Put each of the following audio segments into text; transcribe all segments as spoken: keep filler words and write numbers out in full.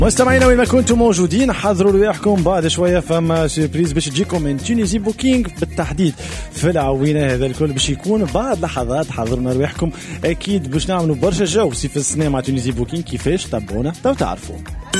مستمعينا وين ما كنتم موجودين حضروا رواحكم بعد شويه فما سيربريز باش تجيكم من تونيزي بوكينغ بالتحديد في العوينه. هذا الكل باش يكون بعد لحظات. حضرنا رواحكم اكيد باش نعملوا برشا جو في السنه مع تونيزي بوكينغ. كيفاش تابعونا تو تعرفوا.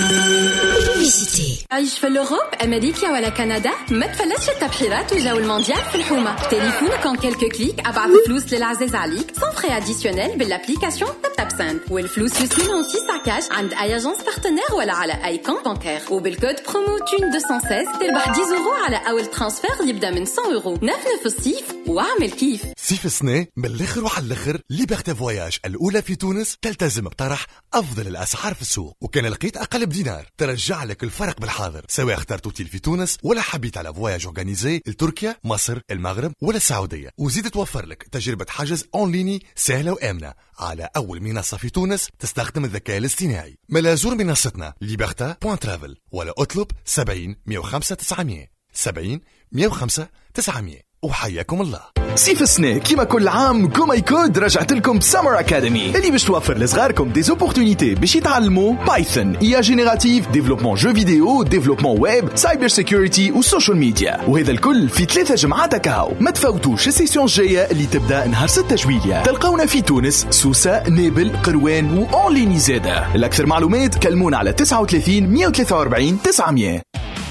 عيش في الأوروب أمريكا ولا كندا ما تفلتش التبحيرات وجو المونديال في الحومة. تليفونك en quelques clics أبعث فلوس للعزيز عليك sans frais additionnels بالابليكاسيون تاب تاب سند. والفلوس يوصلون في ساكاش عند أي أجنس بارتنير ولا على أي كونت بانكير. وبالكود برومو تون مئتين وستة عشر تربح عشرة يورو على أول ترانسفير يبدأ من مية يورو. نفنف الصيف واعمل كيف. صيف السنة من الآخر وعلى الآخر. ليبرتي فواياج الأولى في تونس تلتزم بطرح أفضل الأسعار في السوق، وكان لقيت أقل بدينار ترجع لك الفرق بالحاضر، سواء اخترت اوتيل في تونس ولا حبيت على فواياج اورغانيزي لتركيا، مصر، المغرب ولا السعودية. وزيد توفر لك تجربة حجز اونليني سهلة وآمنة على أول منصة في تونس تستخدم الذكاء الاصطناعي. ملا زور منصتنا ليبرتا بوان ترافل ولا اطلب سبعين مية وخمسة تسعمية سبعين مية وخمسة تسعمية. وحياكم الله. صيف السنة كيما كل عام كوماي كود رجعت لكم سمر أكاديمي اللي باش توفر لصغاركم دي زوبورتونيتي باش يتعلموا بايثون، إي آي جينيراتيف، ديفلوبمون جو فيديو، ديفلوبمون ويب، سايبر سيكوريتي وسوشيال ميديا. وهذا الكل في ثلاثة جمعات كاو. ما تفوتوش السيسيون الجاية اللي تبدأ نهار ستة جويلية. تلقونا في تونس، سوسة، نابل، قروان وأونليني زادة. الأكثر معلومات كلمونا على تسعة وثلاثين مية وثلاثة وأربعين تسعمية.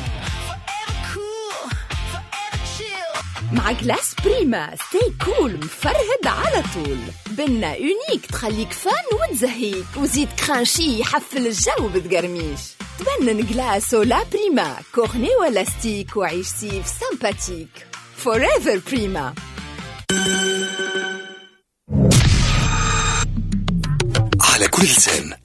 مع جلاس بريما ستي كول مفرهد على طول. بنا يونيك تخليك فان وتزهيك، وزيد كرانشي يحفل الجو بتقرميش. تبنن جلاس ولا بريما كورني ولا ستيك وعيش سيف سامباتيك. فوريفر بريما. على كل لسان